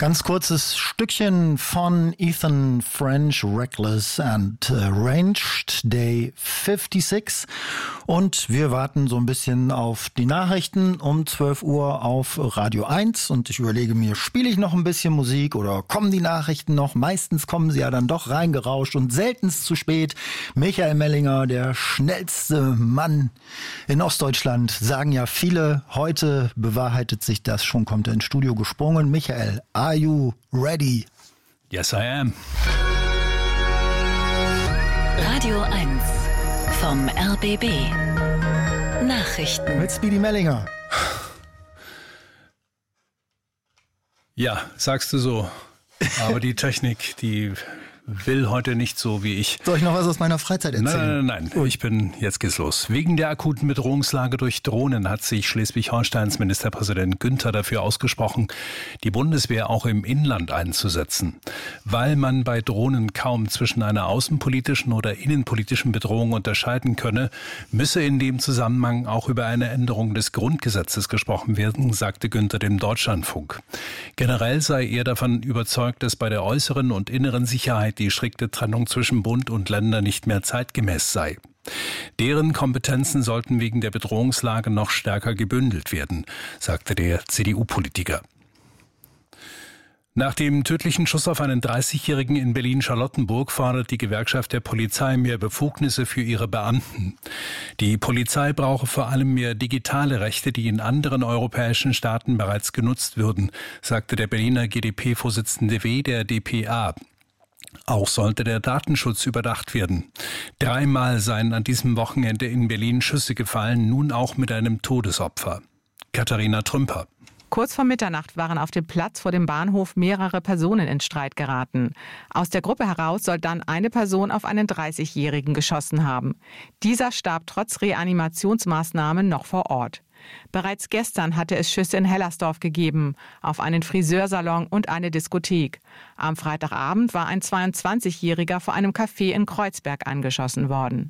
Ganz kurzes Stückchen von Ethan French, Reckless and Ranged, Day 56. Und wir warten so ein bisschen auf die Nachrichten um 12 Uhr auf Radio 1. Und ich überlege mir, spiele ich noch ein bisschen Musik oder kommen die Nachrichten noch? Meistens kommen sie ja dann doch reingerauscht und seltenst zu spät. Michael Mellinger, der schnellste Mann in Ostdeutschland, sagen ja viele. Heute bewahrheitet sich das schon, kommt er ins Studio gesprungen. Michael, are you ready? Yes, I am. Radio 1 vom RBB. Nachrichten. Mit Speedy Mellinger. Ja, sagst du so. Aber die Technik, die will heute nicht so wie ich. Soll ich noch was aus meiner Freizeit erzählen? Nein. Jetzt geht's los. Wegen der akuten Bedrohungslage durch Drohnen hat sich Schleswig-Holsteins Ministerpräsident Günther dafür ausgesprochen, die Bundeswehr auch im Inland einzusetzen. Weil man bei Drohnen kaum zwischen einer außenpolitischen oder innenpolitischen Bedrohung unterscheiden könne, müsse in dem Zusammenhang auch über eine Änderung des Grundgesetzes gesprochen werden, sagte Günther dem Deutschlandfunk. Generell sei er davon überzeugt, dass bei der äußeren und inneren Sicherheit die strikte Trennung zwischen Bund und Ländern nicht mehr zeitgemäß sei. Deren Kompetenzen sollten wegen der Bedrohungslage noch stärker gebündelt werden, sagte der CDU-Politiker. Nach dem tödlichen Schuss auf einen 30-Jährigen in Berlin-Charlottenburg fordert die Gewerkschaft der Polizei mehr Befugnisse für ihre Beamten. Die Polizei brauche vor allem mehr digitale Rechte, die in anderen europäischen Staaten bereits genutzt würden, sagte der Berliner GdP-Vorsitzende W. der dpa. Auch sollte der Datenschutz überdacht werden. 3-mal seien an diesem Wochenende in Berlin Schüsse gefallen, nun auch mit einem Todesopfer. Katharina Trümper. Kurz vor Mitternacht waren auf dem Platz vor dem Bahnhof mehrere Personen in Streit geraten. Aus der Gruppe heraus soll dann eine Person auf einen 30-Jährigen geschossen haben. Dieser starb trotz Reanimationsmaßnahmen noch vor Ort. Bereits gestern hatte es Schüsse in Hellersdorf gegeben, auf einen Friseursalon und eine Diskothek. Am Freitagabend war ein 22-Jähriger vor einem Café in Kreuzberg angeschossen worden.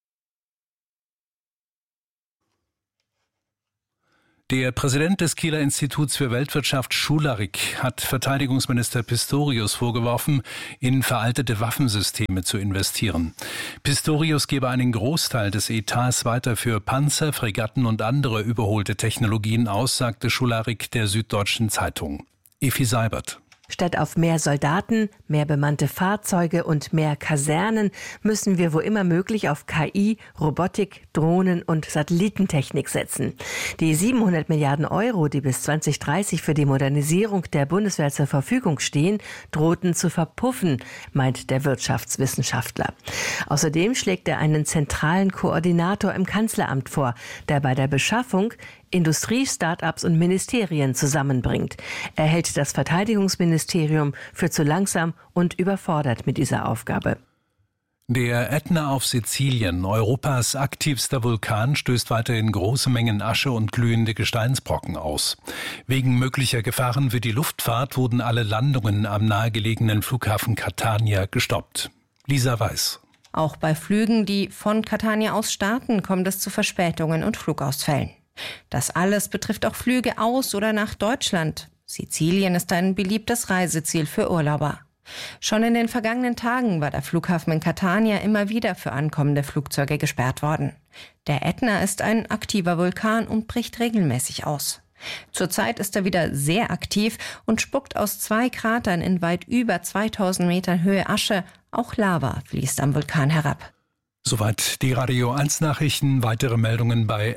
Der Präsident des Kieler Instituts für Weltwirtschaft, Schularik, hat Verteidigungsminister Pistorius vorgeworfen, in veraltete Waffensysteme zu investieren. Pistorius gebe einen Großteil des Etats weiter für Panzer, Fregatten und andere überholte Technologien aus, sagte Schularik der Süddeutschen Zeitung. Effi Seibert. Statt auf mehr Soldaten, mehr bemannte Fahrzeuge und mehr Kasernen müssen wir wo immer möglich auf KI, Robotik, Drohnen und Satellitentechnik setzen. Die 700 Milliarden Euro, die bis 2030 für die Modernisierung der Bundeswehr zur Verfügung stehen, drohten zu verpuffen, meint der Wirtschaftswissenschaftler. Außerdem schlägt er einen zentralen Koordinator im Kanzleramt vor, der bei der Beschaffung Industrie, Start-ups und Ministerien zusammenbringt. Er hält das Verteidigungsministerium für zu langsam und überfordert mit dieser Aufgabe. Der Ätna auf Sizilien, Europas aktivster Vulkan, stößt weiterhin große Mengen Asche und glühende Gesteinsbrocken aus. Wegen möglicher Gefahren für die Luftfahrt wurden alle Landungen am nahegelegenen Flughafen Catania gestoppt. Lisa Weiß. Auch bei Flügen, die von Catania aus starten, kommt es zu Verspätungen und Flugausfällen. Das alles betrifft auch Flüge aus oder nach Deutschland. Sizilien ist ein beliebtes Reiseziel für Urlauber. Schon in den vergangenen Tagen war der Flughafen in Catania immer wieder für ankommende Flugzeuge gesperrt worden. Der Ätna ist ein aktiver Vulkan und bricht regelmäßig aus. Zurzeit ist er wieder sehr aktiv und spuckt aus 2 Kratern in weit über 2000 Metern Höhe Asche. Auch Lava fließt am Vulkan herab. Soweit die Radio 1 Nachrichten. Weitere Meldungen bei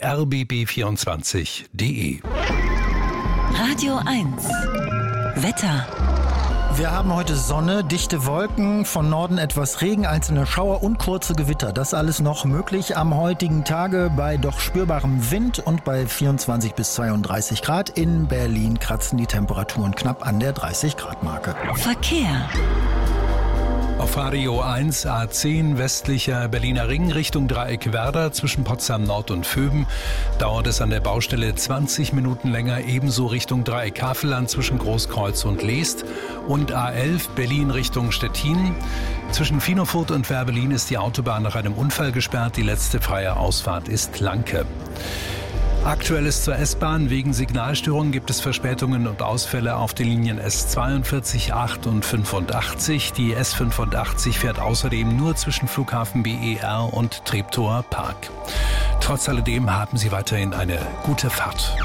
rbb24.de. Radio 1 Wetter. Wir haben heute Sonne, dichte Wolken, von Norden etwas Regen, einzelne Schauer und kurze Gewitter. Das alles noch möglich am heutigen Tage bei doch spürbarem Wind und bei 24 bis 32 Grad. In Berlin kratzen die Temperaturen knapp an der 30-Grad-Marke. Verkehr. Auf Radio 1 A10 westlicher Berliner Ring Richtung Dreieck Werder zwischen Potsdam Nord und Vöben dauert es an der Baustelle 20 Minuten länger, ebenso Richtung Dreieck Havelland zwischen Großkreuz und Leest und A11 Berlin Richtung Stettin. Zwischen Finofurt und Werbelin ist die Autobahn nach einem Unfall gesperrt, die letzte freie Ausfahrt ist Lanke. Aktuelles zur S-Bahn. Wegen Signalstörungen gibt es Verspätungen und Ausfälle auf den Linien S42, 8 und 85. Die S85 fährt außerdem nur zwischen Flughafen BER und Treptower Park. Trotz alledem haben Sie weiterhin eine gute Fahrt.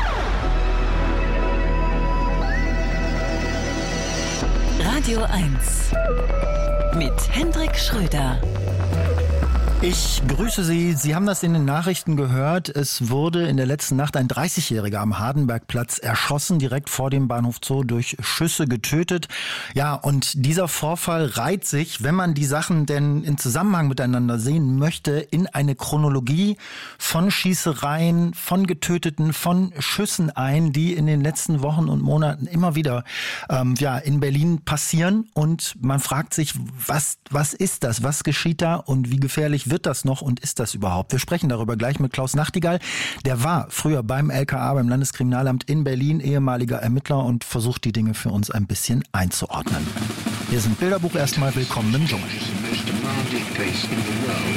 Radio 1 mit Hendrik Schröder. Ich grüße Sie. Sie haben das in den Nachrichten gehört. Es wurde in der letzten Nacht ein 30-Jähriger am Hardenbergplatz erschossen, direkt vor dem Bahnhof Zoo durch Schüsse getötet. Ja, und dieser Vorfall reiht sich, wenn man die Sachen denn in Zusammenhang miteinander sehen möchte, in eine Chronologie von Schießereien, von Getöteten, von Schüssen ein, die in den letzten Wochen und Monaten immer wieder in Berlin passieren. Und man fragt sich, was ist das? Was geschieht da und wie gefährlich wird das noch und ist das überhaupt? Wir sprechen darüber gleich mit Klaus Nachtigall. Der war früher beim LKA, beim Landeskriminalamt in Berlin, ehemaliger Ermittler und versucht die Dinge für uns ein bisschen einzuordnen. Wir sind Bilderbuch erstmal. Willkommen im Dschungel.